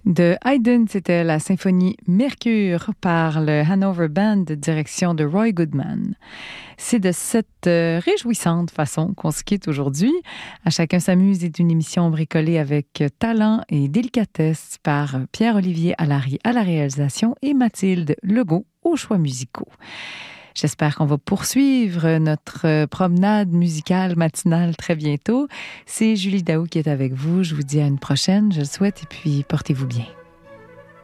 De Haydn, c'était la symphonie Mercure par le Hanover Band de direction de Roy Goodman. C'est de cette réjouissante façon qu'on se quitte aujourd'hui. À chacun s'amuse est une émission bricolée avec talent et délicatesse par Pierre-Olivier Allary à la réalisation et Mathilde Legault aux choix musicaux. J'espère qu'on va poursuivre notre promenade musicale matinale très bientôt. C'est Julie Daou qui est avec vous. Je vous dis à une prochaine, je le souhaite, et puis portez-vous bien.